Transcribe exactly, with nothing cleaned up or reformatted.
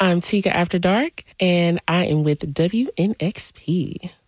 I'm Tika After Dark, and I am with W N X P.